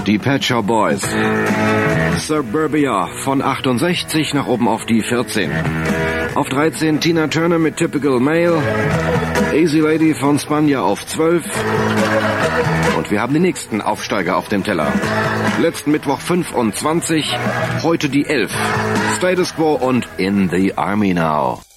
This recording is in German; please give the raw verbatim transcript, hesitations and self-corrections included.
Die Pet Shop Boys. Suburbia von achtundsechzig nach oben auf die vierzehn. Auf dreizehn Tina Turner mit Typical Male. Easy Lady von Spanja auf zwölf. Und wir haben die nächsten Aufsteiger auf dem Teller. Letzten Mittwoch fünfundzwanzig, heute die elf. Status Quo und In the Army Now.